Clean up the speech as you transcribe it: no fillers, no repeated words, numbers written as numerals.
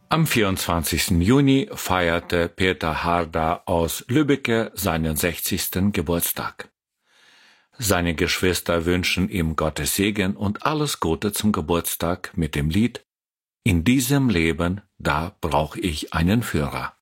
Am 24. Juni feierte Peter Harder aus Lübbecke seinen 60. Geburtstag. Seine Geschwister wünschen ihm Gottes Segen und alles Gute zum Geburtstag mit dem Lied »In diesem Leben, da brauch ich einen Führer«.